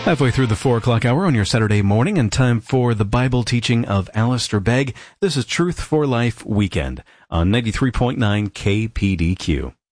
Halfway through the 4 o'clock hour on your Saturday morning, and time for the Bible teaching of Alistair Begg. This is Truth for Life Weekend on 93.9 KPDQ.